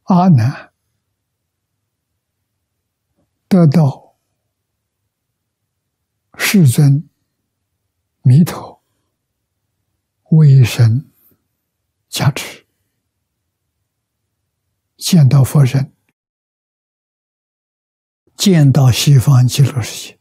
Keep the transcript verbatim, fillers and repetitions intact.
阿难得到世尊弥陀威神加持，见到佛身，见到西方极乐世界。